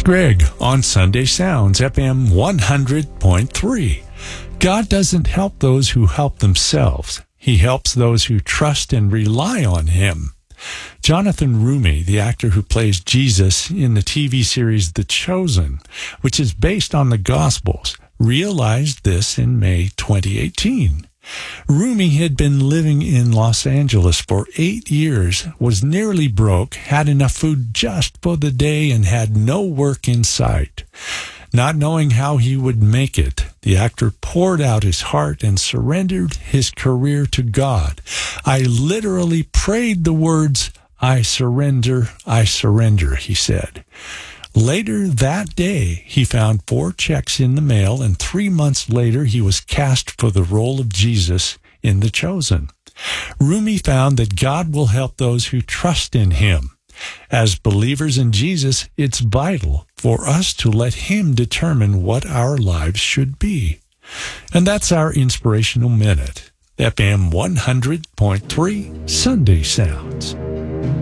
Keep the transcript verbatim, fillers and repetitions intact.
Greg on Sunday Sounds, F M one hundred point three. God doesn't help those who help themselves. He helps those who trust and rely on Him. Jonathan Roumie, the actor who plays Jesus in the T V series The Chosen, which is based on the Gospels, realized this in May twenty eighteen. Roumie had been living in Los Angeles for eight years, was nearly broke, had enough food just for the day, and had no work in sight. Not knowing how he would make it, the actor poured out his heart and surrendered his career to God. I literally prayed the words, "I surrender, I surrender," he said. Later that day, he found four checks in the mail, and three months later, he was cast for the role of Jesus in The Chosen. Roumie found that God will help those who trust in Him. As believers in Jesus, it's vital for us to let Him determine what our lives should be. And that's our Inspirational Minute. F M one hundred point three Sunday Sounds.